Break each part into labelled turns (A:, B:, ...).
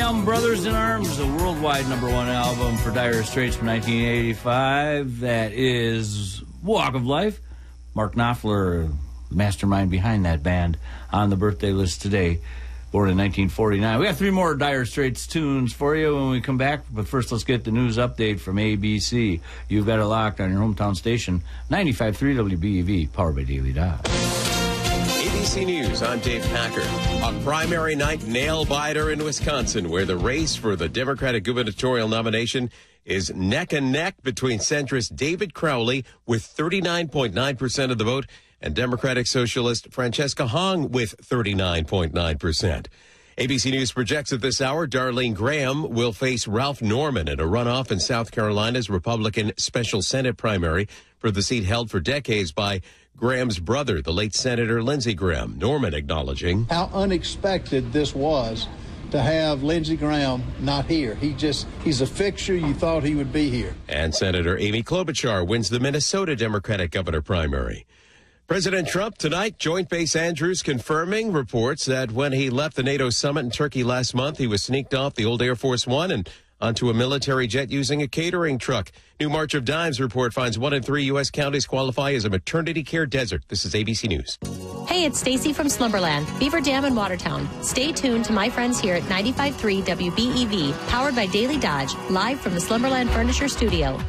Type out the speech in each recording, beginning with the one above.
A: Graham, Brothers in Arms, a worldwide #1 album for Dire Straits from 1985. That is Walk of Life. Mark Knopfler, the mastermind behind that band, on the birthday list today, born in 1949. We got 3 more Dire Straits tunes for you when we come back, but first let's get the news update from ABC. You've got it locked on your hometown station, 95.3 WBEV, powered by Daily Dodge.
B: ABC News, I'm Dave Packer. A primary night nail-biter in Wisconsin, where the race for the Democratic gubernatorial nomination is neck and neck between centrist David Crowley with 39.9% of the vote and Democratic Socialist Francesca Hong with 39.9%. ABC News projects at this hour Darlene Graham will face Ralph Norman in a runoff in South Carolina's Republican Special Senate primary for the seat held for decades by Graham's brother, the late Senator Lindsey Graham. Norman acknowledging
C: how unexpected this was to have Lindsey Graham not here. He's a fixture. You thought he would be here.
B: And Senator Amy Klobuchar wins the Minnesota Democratic governor primary. President Trump tonight, Joint Base Andrews confirming reports that when he left the NATO summit in Turkey last month, he was sneaked off the old Air Force One and onto a military jet using a catering truck. New March of Dimes report finds 1 in 3 U.S. counties qualify as a maternity care desert. This is ABC News.
D: Hey, it's Stacy from Slumberland, Beaver Dam in Watertown. Stay tuned to my friends here at 95.3 WBEV, powered by Daily Dodge, live from the Slumberland Furniture Studio.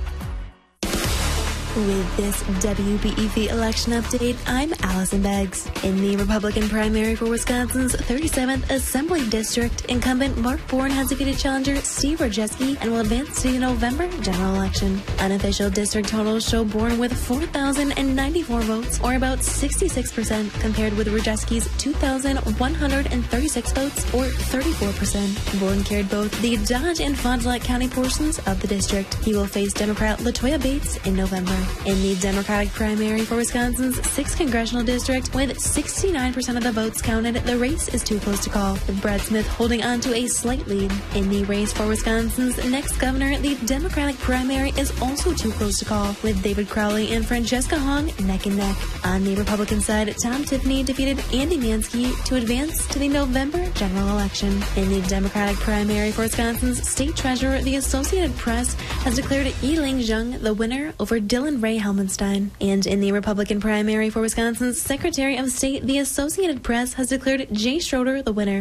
E: With this WBEV election update, I'm Allison Beggs. In the Republican primary for Wisconsin's 37th Assembly District, incumbent Mark Bourne has defeated challenger Steve Rajewski and will advance to the November general election. Unofficial district totals show Bourne with 4,094 votes, or about 66%, compared with Rajewski's 2,136 votes, or 34%. Bourne carried both the Dodge and Fond du Lac County portions of the district. He will face Democrat Latoya Bates in November. In the Democratic primary for Wisconsin's 6th congressional district, with 69% of the votes counted, the race is too close to call, with Brad Smith holding on to a slight lead. In the race for Wisconsin's next governor, the Democratic primary is also too close to call, with David Crowley and Francesca Hong neck and neck. On the Republican side, Tom Tiffany defeated Andy Mansky to advance to the November general election. In the Democratic primary for Wisconsin's state treasurer, the Associated Press has declared Yi-Ling Zheng the winner over Dylan Ray Helmenstein. And in the Republican primary for Wisconsin's Secretary of State, the Associated Press has declared Jay Schroeder the winner